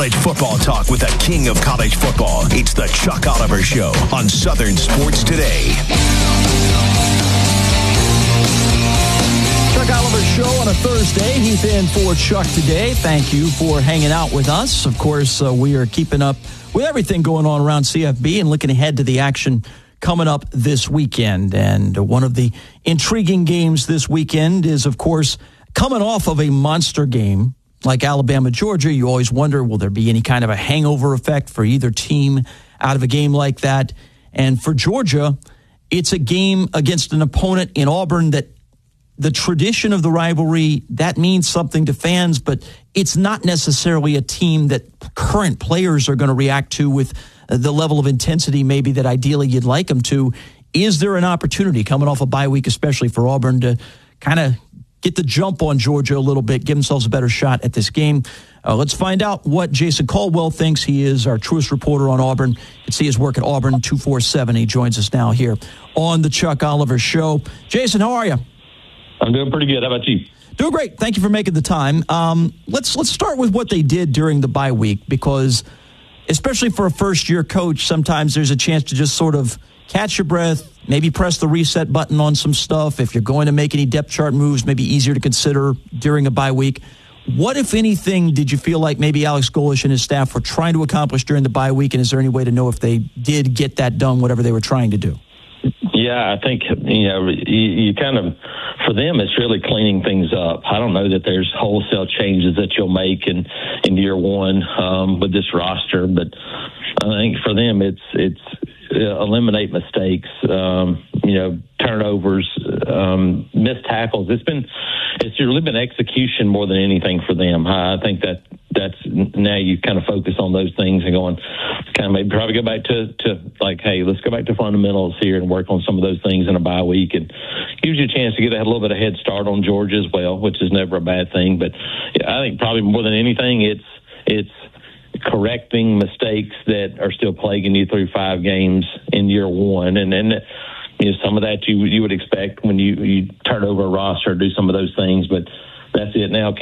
College football talk with the king of college football. It's the Chuck Oliver Show on Southern Sports Today. Chuck Oliver Show on a Thursday. He's in for Chuck today. Thank you for hanging out with us. Of course, we are keeping up with everything going on around CFB and looking ahead to the action coming up this weekend. And one of the intriguing games this weekend is, of course, coming off of a monster game like Alabama-Georgia. You always wonder, will there be any kind of a hangover effect for either team out of a game like that? And for Georgia, it's a game against an opponent in Auburn that the tradition of the rivalry, that means something to fans, but it's not necessarily a team that current players are going to react to with the level of intensity maybe that ideally you'd like them to. Is there an opportunity coming off a bye week, especially for Auburn, to kind of get the jump on Georgia a little bit, give themselves a better shot at this game? Let's find out what Jason Caldwell thinks. He is our truest reporter on Auburn. You can see his work at Auburn 247. He joins us now here on the Chuck Oliver Show. Jason, how are you? I'm doing pretty good. How about you? Doing great. Thank you for making the time. Let's start with what they did during the bye week, because especially for a first-year coach, sometimes there's a chance to just sort of catch your breath, maybe press the reset button on some stuff. If you're going to make any depth chart moves, maybe easier to consider during a bye week. What, if anything, did you feel like maybe Alex Golesh and his staff were trying to accomplish during the bye week, and is there any way to know if they did get that done, whatever they were trying to do? Yeah, I think, you kind of, for them, it's really cleaning things up. I don't know that there's wholesale changes that you'll make in year one with this roster, but I think for them, it's eliminate mistakes, turnovers, missed tackles. It's really been execution more than anything for them. I think that's now you kind of focus on those things and going, kind of maybe probably go back to like, hey, let's go back to fundamentals here and work on some of those things in a bye week, and gives you a chance to get a little bit of head start on Georgia as well, which is never a bad thing. But I think probably more than anything, it's correcting mistakes that are still plaguing you through 5 games in year one, and then some of that you would expect when you turn over a roster or do some of those things, but that's it now.